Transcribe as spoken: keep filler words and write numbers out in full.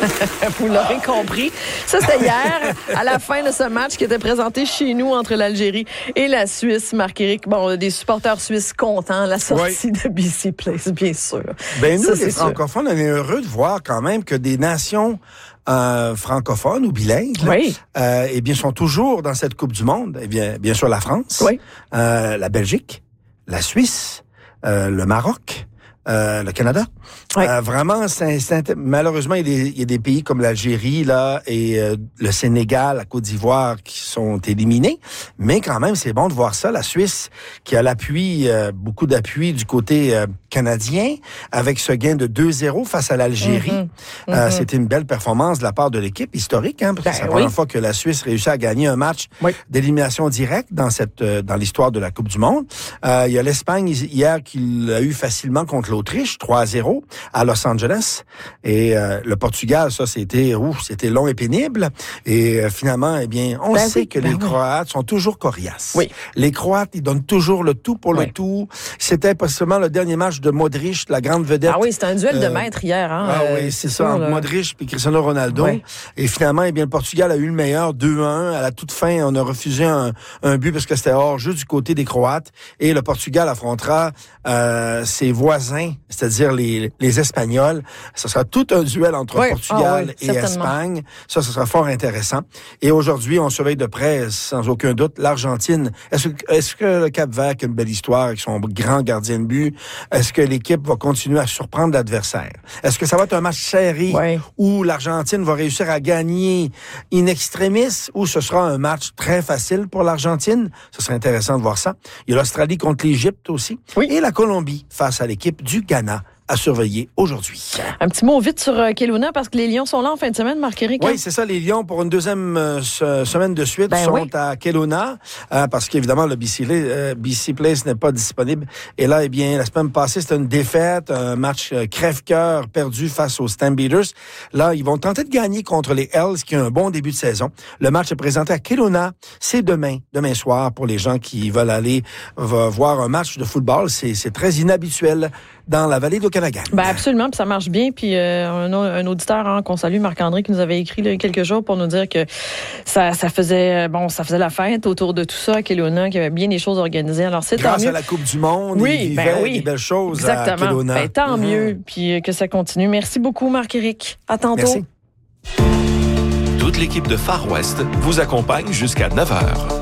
Vous l'aurez compris. Ça, c'était hier, à la fin de ce match qui était présenté chez nous entre l'Algérie et la Suisse. Marc-Éric, bon, des supporters suisses contents, la sortie oui. de B C Place, bien sûr. Ben nous, ça, les francophones, sûr. on est heureux de voir quand même que des nations euh, francophones ou bilingues, oui. euh, eh bien, sont toujours dans cette Coupe du Monde. Eh bien, bien sûr, la France, oui. euh, la Belgique, la Suisse, euh, le Maroc, euh, le Canada. Oui. Euh, vraiment, c'est, c'est, malheureusement, il y, a des, il y a des pays comme l'Algérie là et euh, le Sénégal, la Côte d'Ivoire qui sont éliminés. Mais quand même, c'est bon de voir ça. La Suisse qui a l'appui, euh, beaucoup d'appui du côté euh, canadien avec ce gain de deux zéro face à l'Algérie. Mm-hmm. Mm-hmm. Euh, c'était une belle performance de la part de l'équipe historique. Hein, parce ben, que c'est la oui. première fois que la Suisse réussit à gagner un match oui. d'élimination directe dans cette euh, dans l'histoire de la Coupe du Monde. Euh, il y a l'Espagne hier qui l'a eu facilement contre l'Autriche, trois à zéro. À Los Angeles. Et euh, le Portugal, ça, c'était ouf, c'était long et pénible. Et euh, finalement, eh bien, on ben sait oui, que ben les oui. Croates sont toujours coriaces. Oui. Les Croates, ils donnent toujours le tout pour oui. le tout. C'était possiblement le dernier match de Modric, la grande vedette. Ah oui, c'était un duel euh, de maître hier. Hein, ah oui, c'est, c'est ça, entre Modric et Cristiano Ronaldo. Oui. Et finalement, eh bien, le Portugal a eu le meilleur, deux à un. À la toute fin, on a refusé un, un but parce que c'était hors jeu du côté des Croates. Et le Portugal affrontera euh, ses voisins, c'est-à-dire les, les Espagnols. Ce sera tout un duel entre oui. Portugal ah, oui, et Espagne. Ça, ce sera fort intéressant. Et aujourd'hui, on surveille de près, sans aucun doute, l'Argentine. Est-ce, est-ce que le Cap-Vert a une belle histoire avec son grand gardien de but? Est-ce que l'équipe va continuer à surprendre l'adversaire? Est-ce que ça va être un match serré oui. où l'Argentine va réussir à gagner in extremis ou ce sera un match très facile pour l'Argentine? Ce serait intéressant de voir ça. Il y a l'Australie contre l'Égypte aussi. Oui. Et la Colombie face à l'équipe du Ghana. À surveiller aujourd'hui. Un petit mot vite sur euh, Kelowna, parce que les Lions sont là en fin de semaine, Marc-Éric. Oui, c'est ça, les Lions, pour une deuxième euh, semaine de suite, ben sont oui. à Kelowna, euh, parce qu'évidemment, le B C, euh, B C Place n'est pas disponible. Et là, eh bien, la semaine passée, c'était une défaite, un match euh, crève-cœur perdu face aux Stampeders. Là, ils vont tenter de gagner contre les Hells, qui ont un bon début de saison. Le match est présenté à Kelowna. C'est demain, demain soir, pour les gens qui veulent aller euh, voir un match de football. C'est, c'est très inhabituel dans la vallée d'Okanagan. Ben absolument, puis ça marche bien. Puis euh, un, un auditeur hein, qu'on salue, Marc-André, qui nous avait écrit là, quelques jours pour nous dire que ça, ça faisait bon, ça faisait la fête autour de tout ça à Kelowna, qu'il y avait bien des choses organisées. Alors c'est grâce tant mieux. à la Coupe du Monde, oui, il vivait ben oui. des belles choses exactement. à Kelowna. Ben, tant mm-hmm. mieux, puis que ça continue. Merci beaucoup, Marc-Éric. À tantôt. Merci. Toute l'équipe de Far West vous accompagne jusqu'à neuf heures.